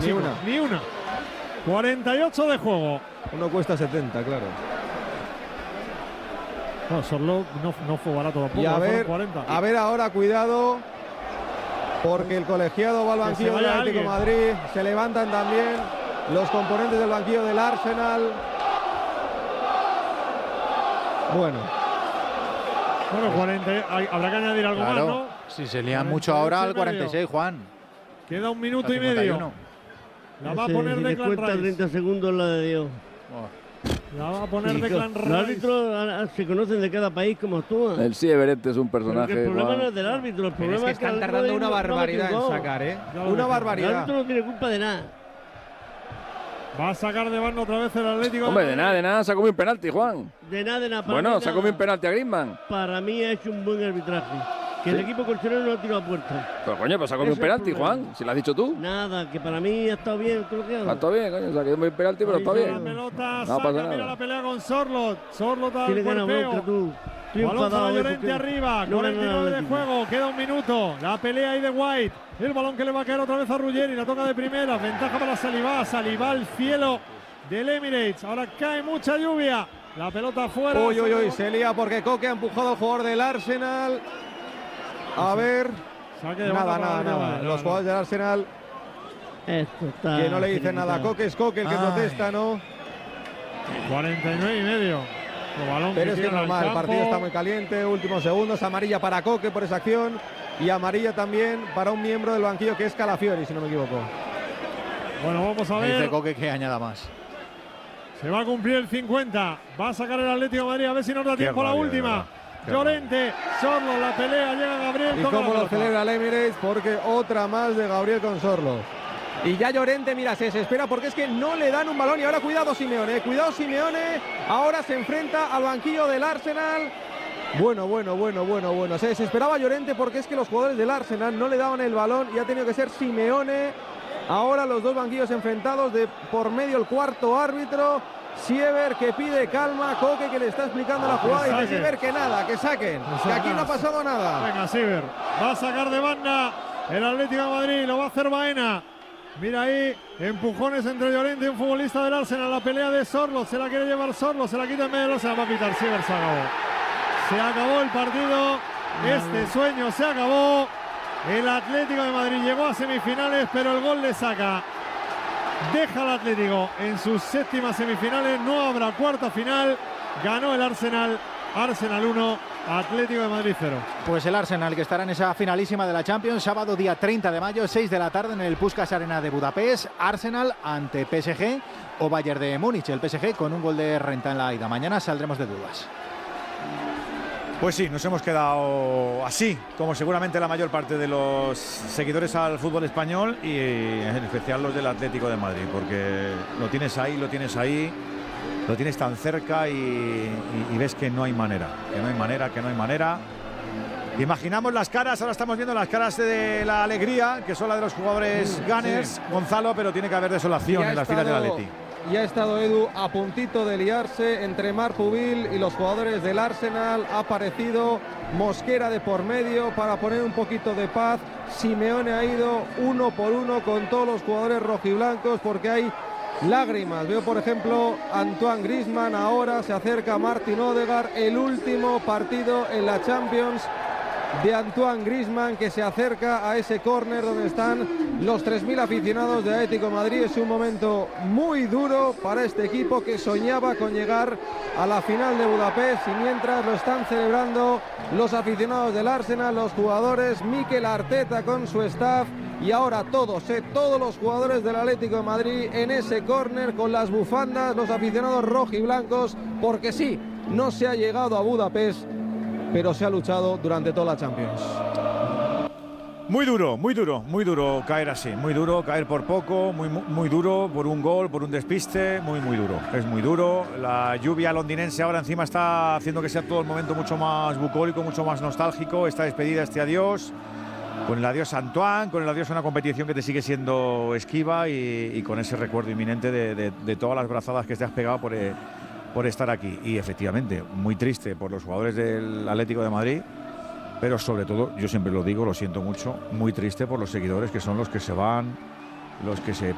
chicos. Ni una. 48 de juego. Uno cuesta 70, claro. No, Sorloth no fue barato tampoco. Y a ver ahora, cuidado, porque el colegiado va al banquillo del Atlético de Madrid. Se levantan también los componentes del banquillo del Arsenal. Bueno, 40, habrá que añadir algo más, ¿no? Si se lían mucho ahora al 46, Juan. Queda un minuto y medio. La va a poner Declan Rice. 30 segundos la de Dios. La va a poner Declan Rice. Los árbitros se conocen de cada país como actúan. El sí Everett es un personaje. El problema no es del árbitro, el problema es que están tardando una barbaridad en sacar, ¿eh? Una barbaridad. El árbitro no tiene culpa de nada. Va a sacar de banda otra vez el Atlético. Hombre, de nada, se ha comido un penalti, Juan. De nada. Bueno, se ha comido un penalti a Griezmann. Para mí ha hecho un buen arbitraje. Que el equipo colchonero no ha tirado a puerta. Pero coño, pues se ha comido un penalti, Juan. Si lo has dicho tú. Nada, que para mí ha estado bien. Ha estado bien, coño. Se ha quedado un penalti, pero está bien. La pelota, no pasa nada. Mira la pelea con Sorloth. Sorloth al cuerpeo. Balón para Llorente arriba, 49 de juego, queda un minuto. La pelea ahí de White. El balón que le va a caer otra vez a Ruggeri, la toca de primera. Ventaja para Saliba. Saliba al cielo del Emirates. Ahora cae mucha lluvia. La pelota fuera. Uy, se lía porque Koke ha empujado al jugador del Arsenal. A ver. Nada. Los jugadores del Arsenal. Que no le dicen nada a Koke. Es Koke el que protesta, ¿no? 49 y medio. Pero es que es normal, el partido está muy caliente. Últimos segundos. Amarilla para Koke por esa acción. Y amarilla también para un miembro del banquillo que es Calafiori, si no me equivoco. Bueno, vamos a ver. Dice Koke que añada más. Se va a cumplir el 50. Va a sacar el Atlético de Madrid. A ver si nos da tiempo la última. Llorente, Sorloth, la pelea, llega Gabriel. ¿Y cómo lo celebra el Emirates? Porque otra más de Gabriel con Sorloth. Y ya Llorente, mira, se desespera porque es que no le dan un balón. Y ahora cuidado Simeone, ahora se enfrenta al banquillo del Arsenal. Bueno. Se desesperaba Llorente porque es que los jugadores del Arsenal no le daban el balón y ha tenido que ser Simeone. Ahora los dos banquillos enfrentados, de por medio el cuarto árbitro. Siever que pide calma, Koke que le está explicando la jugada y dice Siever que nada, que saquen, que aquí no ha pasado nada. Venga, Siever, va a sacar de banda el Atlético de Madrid, lo va a hacer Baena. Mira ahí, empujones entre Llorente y un futbolista del Arsenal, la pelea de Sorloth, se la quiere llevar Sorloth, se la quita en medio, se la va a pitar Siever, se acabó. Se acabó el partido, este sueño se acabó. El Atlético de Madrid llegó a semifinales, pero el gol le saca. Deja al Atlético en sus séptimas semifinales, no habrá cuarta final, ganó el Arsenal 1, Atlético de Madrid 0. Pues el Arsenal que estará en esa finalísima de la Champions, sábado día 30 de mayo, 6 de la tarde en el Puskás Arena de Budapest, Arsenal ante PSG o Bayern de Múnich, el PSG con un gol de renta en la ida. Mañana saldremos de dudas. Pues sí, nos hemos quedado así, como seguramente la mayor parte de los seguidores al fútbol español y en especial los del Atlético de Madrid, porque lo tienes ahí, lo tienes tan cerca y ves que no hay manera. Imaginamos las caras, ahora estamos viendo las caras de la alegría, que son las de los jugadores Gunners, Gonzalo, pero tiene que haber desolación en las filas del Atleti. Ya ha estado Edu a puntito de liarse entre Marc Pubil y los jugadores del Arsenal. Ha aparecido Mosquera de por medio para poner un poquito de paz. Simeone ha ido uno por uno con todos los jugadores rojiblancos porque hay lágrimas. Veo por ejemplo Antoine Griezmann, ahora se acerca Martin Odegaard, el último partido en la Champions de Antoine Griezmann, que se acerca a ese córner donde están los 3.000 aficionados de Atlético de Madrid. Es un momento muy duro para este equipo que soñaba con llegar a la final de Budapest, y mientras lo están celebrando los aficionados del Arsenal, los jugadores, Mikel Arteta con su staff, y ahora todos los jugadores del Atlético de Madrid en ese córner con las bufandas, los aficionados rojiblancos, porque sí, no se ha llegado a Budapest, pero se ha luchado durante toda la Champions. Muy duro caer así, muy duro caer por poco, muy duro por un gol, por un despiste, muy duro, es muy duro. La lluvia londinense ahora encima está haciendo que sea todo el momento mucho más bucólico, mucho más nostálgico, esta despedida, este adiós, con el adiós a Antoine, con el adiós a una competición que te sigue siendo esquiva y con ese recuerdo inminente de todas las brazadas que te has pegado por estar aquí. Y efectivamente, muy triste por los jugadores del Atlético de Madrid, pero sobre todo, yo siempre lo digo, lo siento mucho, muy triste por los seguidores, que son los que se van, los que se